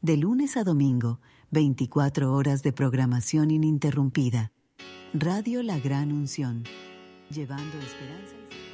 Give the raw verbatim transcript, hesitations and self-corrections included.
De lunes a domingo, veinticuatro horas de programación ininterrumpida. Radio La Gran Unción, llevando esperanza y...